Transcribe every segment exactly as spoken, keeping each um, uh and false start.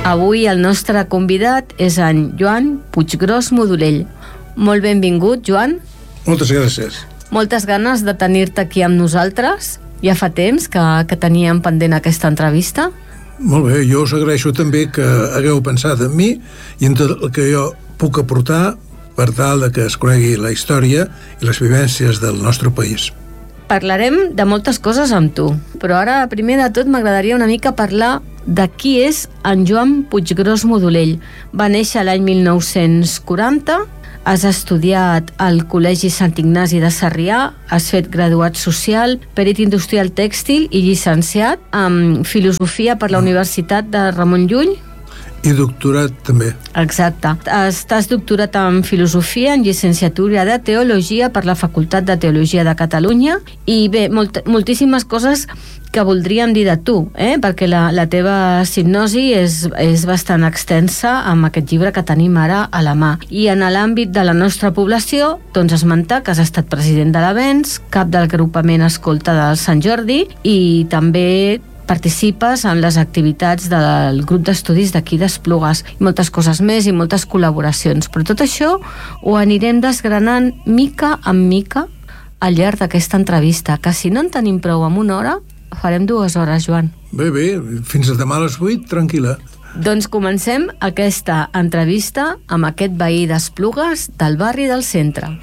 Avui el nostre convidat és en Joan Puiggròs Modolell. Molt benvingut, Joan. Moltes gràcies. Moltes ganes de tenir-te aquí amb nosaltres. Ja fa temps que, que teníem pendent aquesta entrevista. Molt bé, jo us agraeixo també que hagueu pensat en mi i en tot el que jo puc aportar per tal de que es conegui la història i les vivències del nostre país. Parlarem de moltes coses amb tu, però ara, primer de tot, m'agradaria una mica parlar de qui és en Joan Puiggròs Modolell. Va néixer l'any mil nou-cents quaranta, has estudiat al Col·legi Sant Ignasi de Sarrià, has fet graduat social, perit industrial tèxtil i llicenciat en filosofia per la Universitat de Ramon Llull. I doctorat també. Exacte. Estàs doctorat en filosofia, en llicenciatura de teologia per la Facultat de Teologia de Catalunya i bé, molt, moltíssimes coses que voldríem dir de tu, eh? perquè la, la teva sinopsi és, és bastant extensa amb aquest llibre que tenim ara a la mà. I en l'àmbit de la nostra població, doncs esmentar que has estat president de l'Avenç, cap del agrupament Escolta del Sant Jordi i també participes en les activitats del grup d'estudis d'aquí d'Esplugues i moltes coses més i moltes col·laboracions, però tot això ho anirem desgranant mica en mica al llarg d'aquesta entrevista, que si no en tenim prou amb una hora, farem dues hores, Joan. Bé, bé, fins a demà a les vuit, tranquil·la. Doncs comencem aquesta entrevista amb aquest veí d'Esplugues del barri del centre.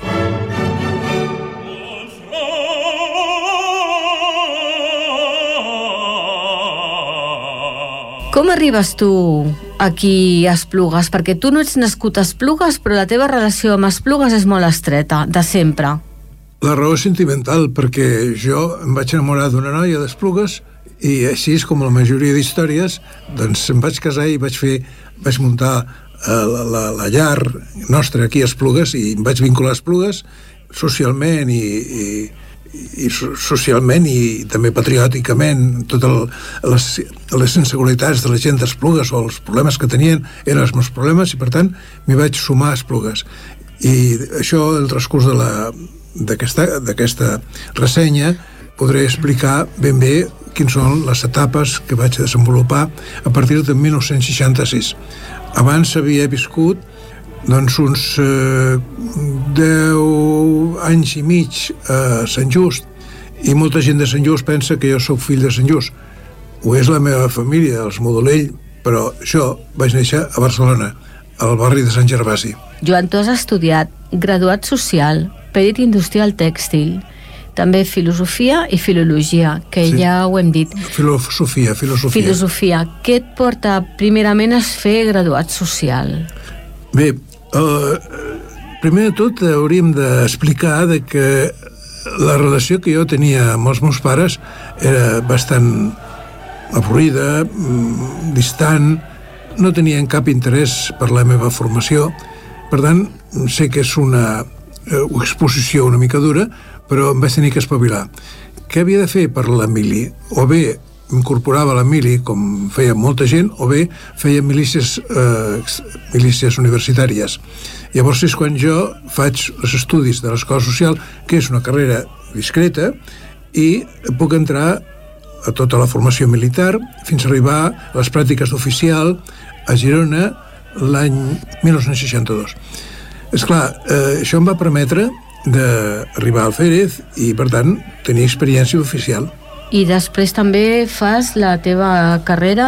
Com arribes tu aquí a Esplugues? Perquè tu no ets nascut a Esplugues, però la teva relació amb Esplugues és molt estreta, de sempre. La raó és sentimental, perquè jo em vaig enamorar d'una noia d'Esplugues i així, com la majoria d'històries, doncs em vaig casar i vaig fer, vaig muntar eh, la, la, la llar nostra aquí a Esplugues i em vaig vincular a Esplugues socialment i, i i socialment i també patriòticament. Totes les, les inseguretats de la gent d'Esplugues o els problemes que tenien eren els meus problemes i per tant m'hi vaig sumar a Esplugues. I això, el transcurs de la, d'aquesta, d'aquesta ressenya, podré explicar ben bé quins són les etapes que vaig desenvolupar a partir de mil nou-cents seixanta-sis. Abans havia viscut doncs uns eh, deu anys i mig a Sant Just i molta gent de Sant Just pensa que jo sóc fill de Sant Just. Ho és la meva família, els Modolell, però jo vaig néixer a Barcelona, al barri de Sant Gervasi. Joan, tu has estudiat graduat social, perit industrial tèxtil, també filosofia i filologia, que sí, ja ho hem dit. Filosofia, filosofia. Filosofia. Què et porta primerament a fer graduat social? Bé, Uh, primer de tot hauríem d'explicar de que la relació que jo tenia amb els meus pares era bastant avorrida, distant, no tenien cap interès per la meva formació. Per tant, sé que és una uh, exposició una mica dura, però em vaig tenir que espavilar. Què havia de fer per l'Emili? O bé incorporava l'Emili, com feia molta gent, o bé feia milícies, eh, milícies universitàries. Llavors és quan jo faig els estudis de l'Escola Social, que és una carrera discreta, i puc entrar a tota la formació militar fins a arribar a les pràctiques d'oficial a Girona l'any mil nou-cents seixanta-dos. Esclar, eh, això em va permetre d'arribar al Férez i, per tant, tenir experiència oficial. I després també fas la teva carrera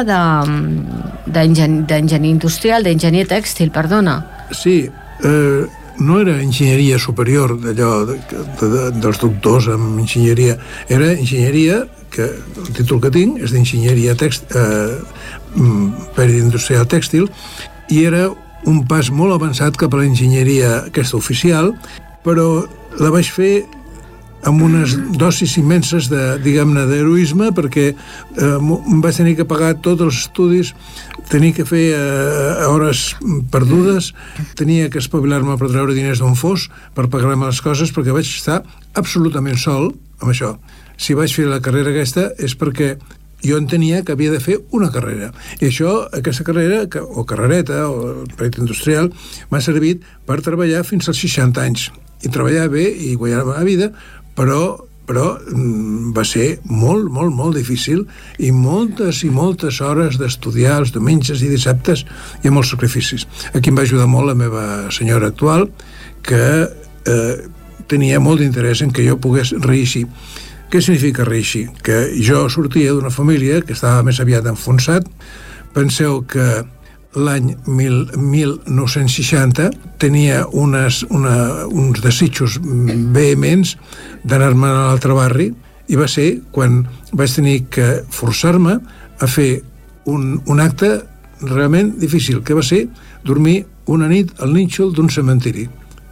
d'enginyer industrial, d'enginyer tèxtil, perdona. Sí, eh, no era enginyeria superior d'allò de, de, de, dels doctors en enginyeria, era enginyeria, que el títol que tinc és d'enginyeria tèxtil, eh, per industrial tèxtil, i era un pas molt avançat cap a l'enginyeria aquesta oficial, però la vaig fer amb unes dosis immenses de, diguem-ne, d'heroisme, perquè eh, em vaig tenir que pagar tots els estudis, tenia que fer eh, hores perdudes, tenia que espavilar-me per treure diners d'on fos, per pagar-me les coses, perquè vaig estar absolutament sol amb això. Si vaig fer la carrera aquesta és perquè jo entenia que havia de fer una carrera. I això, aquesta carrera, o carrereta, o perit industrial, m'ha servit per treballar fins als seixanta anys. I treballar bé i guanyar la vida, però però mm, va ser molt, molt, molt difícil i moltes i moltes hores d'estudiar els diumenges i dissabtes i amb molts sacrificis. Aquí em va ajudar molt la meva senyora actual, que eh, tenia molt d'interès en que jo pogués reeixir. Què significa reeixir? Que jo sortia d'una família que estava més aviat enfonsat. Penseu que l'any mil nou-cents seixanta tenia unes, una, uns desitjos vehements d'anar-me a l'altre barri, i va ser quan vaig tenir que forçar-me a fer un, un acte realment difícil, que va ser dormir una nit al nínxol d'un cementiri.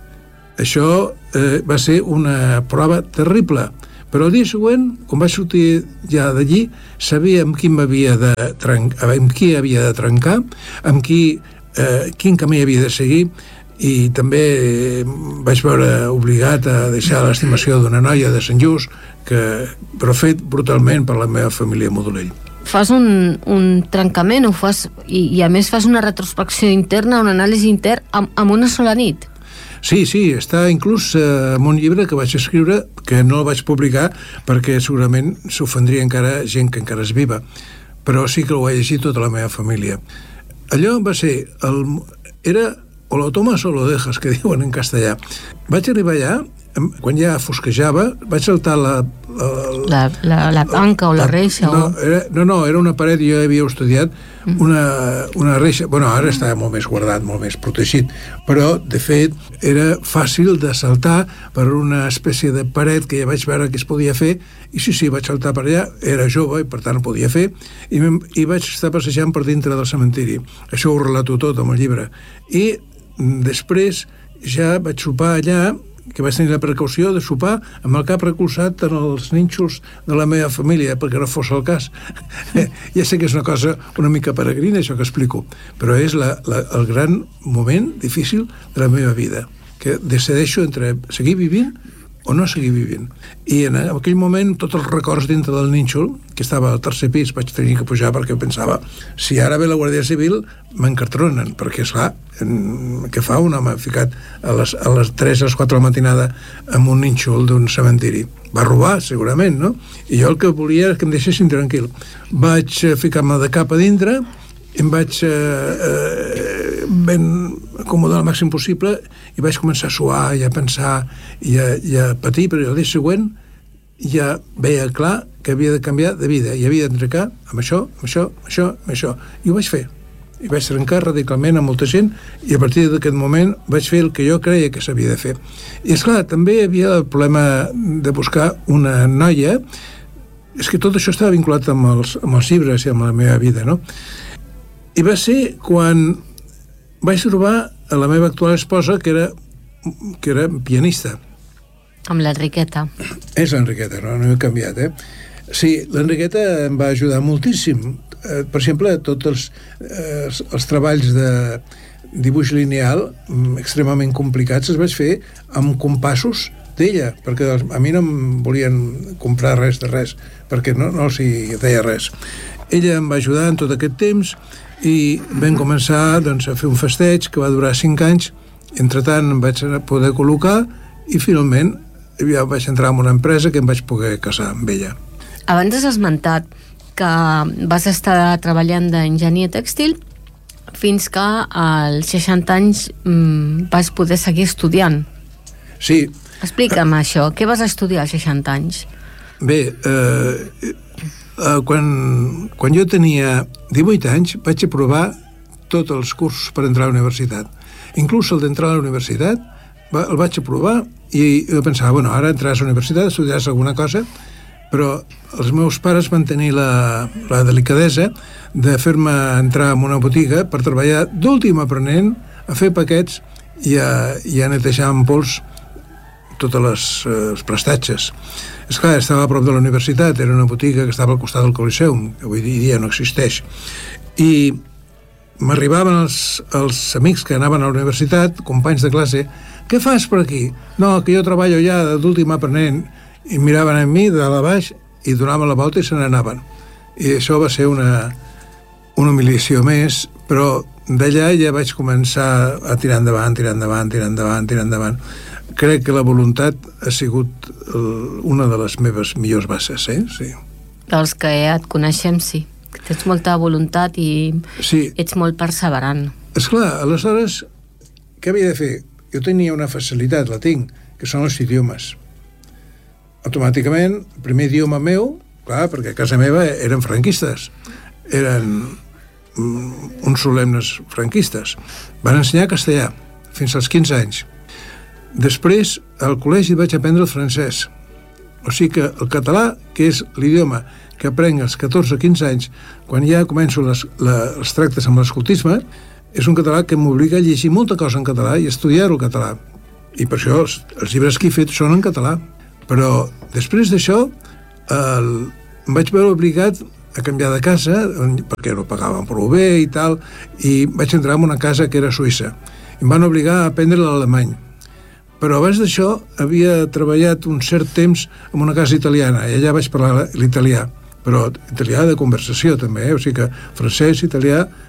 Això eh, va ser una prova terrible, però el dia següent, quan vaig sortir ja d'allí, sabia amb qui m'havia de trencar, amb qui havia de trencar, amb qui, eh, quin camí havia de seguir, i també vaig veure obligat a deixar l'estimació d'una noia de Sant Just, que, però fet brutalment per la meva família a Modolell. Fas un, un trencament, ho fas, i, i a més fas una retrospecció interna, un anàlisi intern, amb, amb una sola nit. Sí, sí, està inclús eh, en un llibre que vaig escriure, que no el vaig publicar perquè segurament s'ofendria encara gent que encara és viva, però sí que ho ha llegit tota la meva família. Allò va ser, el, era o lo tomas o lo dejas, que diuen en castellà. Vaig arribar allà, quan ja fosquejava, vaig saltar la... La, la, la panca o la, la reixa? No, o... era, no, no, era una paret, jo havia estudiat una, una reixa, bueno, ara està molt més guardat, molt més protegit, però, de fet, era fàcil de saltar per una espècie de paret que ja vaig veure que es podia fer, i sí, sí, vaig saltar per allà, era jove i per tant ho podia fer, i, i vaig estar passejant per dintre del cementiri. Això ho relato tot amb el llibre. I després ja vaig sopar allà, que vaig tenir la precaució de sopar amb el cap recolzat en els nínxols de la meva família, perquè no fos el cas. Ja sé que és una cosa una mica peregrina, això que explico, però és la, la, el gran moment difícil de la meva vida, que decideixo entre seguir vivint o no seguir vivint. I en aquell moment, tots els records dintre del nínxol, que estava al tercer pis, vaig tenir que pujar perquè pensava, si ara ve la Guàrdia Civil, m'encartronen, perquè, esclar, què fa un home ficat a les, a les tres, a les quatre de la matinada amb un nínxol d'un cementiri? Va robar, segurament, no? I jo el que volia era que em deixessin tranquil. Vaig ficar-me de cap a dintre, em vaig eh, eh, ben acomodar el màxim possible i vaig començar a suar i a pensar i a, i a patir, però el dia següent ja veia clar que havia de canviar de vida i havia de trencar amb això, amb això, amb això, amb això. I ho vaig fer. I vaig trencar radicalment amb molta gent i a partir d'aquest moment vaig fer el que jo creia que s'havia de fer. I esclar, també hi havia el problema de buscar una noia. És que tot això estava vinculat amb els, amb els llibres i amb la meva vida, no? I va ser quan vaig trobar a la meva actual esposa, que era, que era pianista. Amb l'Enriqueta. És l'Enriqueta, no? No he canviat, eh? Sí, l'Enriqueta em va ajudar moltíssim. Eh, per exemple, tots els, eh, els, els treballs de dibuix lineal extremament complicats els vaig fer amb compassos d'ella, perquè a mi no em volien comprar res de res, perquè no, no s'hi deia res. Ella em va ajudar en tot aquest temps i vam començar doncs, a fer un festeig que va durar cinc anys. Entretant em vaig poder col·locar i finalment ja vaig entrar en una empresa que em vaig poder casar amb ella. Abans has esmentat que vas estar treballant d'enginyer tèxtil fins que als seixanta anys mmm, vas poder seguir estudiant. Sí. Explica'm uh, això. Què vas estudiar als seixanta anys? Bé, eh, eh, quan, quan jo tenia divuit anys vaig aprovar tots els cursos per entrar a la universitat. Inclús el d'entrar a la universitat va, el vaig aprovar i jo pensava, bueno, ara entraràs a la universitat, estudiaràs alguna cosa, però els meus pares van tenir la, la delicadesa de fer-me entrar en una botiga per treballar d'últim aprenent a fer paquets i a, i a netejar amb pols totes les, eh, els prestatges. Esclar, estava a prop de la universitat, era una botiga que estava al costat del Coliseum, que avui dia no existeix. I m'arribaven els, els amics que anaven a la universitat, companys de classe, què fas per aquí? No, que jo treballo ja d'últim aprenent. I miraven a mi de dalt a baix i donaven la volta i se n'anaven. I això va ser una, una humiliació més, però d'allà ja vaig començar a tirar endavant, tirar endavant, tirar endavant, tirar endavant. crec que la voluntat ha sigut una de les meves millors bases, eh? Sí. Dels que et coneixem, sí. Tens molta voluntat i sí. ets molt perseverant. Esclar, aleshores, què havia de fer? Jo tenia una facilitat, la tinc, que són els idiomes. Automàticament, el primer idioma meu, clar, perquè a casa meva eren franquistes, eren uns solemnes franquistes. Van ensenyar castellà fins als quinze anys. Després, al col·legi vaig aprendre el francès. O sigui que el català, que és l'idioma que aprenc als catorze o quinze anys, quan ja començo les, la, els tractes amb l'escoltisme, és un català que m'obliga a llegir molta cosa en català i estudiar-ho català. I per això els, els llibres que he fet són en català. Però després d'això el, em vaig veure obligat a canviar de casa, perquè no pagaven prou bé i tal, i vaig entrar en una casa que era a Suïssa. Em van obligar a aprendre l'alemany. Però abans d'això havia treballat un cert temps en una casa italiana, i allà vaig parlar l'italià, però italià de conversació també, eh? O sigui que francès, italià,